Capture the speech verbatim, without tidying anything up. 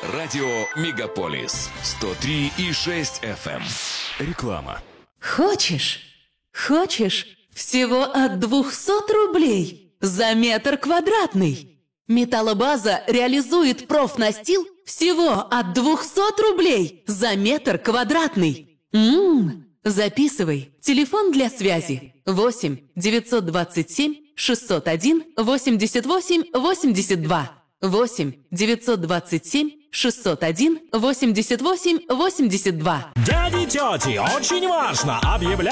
Радио Мегаполис сто три и шесть эф эм. Реклама. Хочешь? Хочешь? Всего от двухсот рублей за метр квадратный. Металлобаза реализует профнастил всего от двухсот рублей за метр квадратный. Ммм, записывай. Телефон для связи восемь девятьсот двадцать семь шестьсот один восемьдесят восемь восемьдесят два. восемь девятьсот двадцать семь шестьсот один восемьдесят восемь восемьдесят два. Дяди, тети, очень важно! Объявляю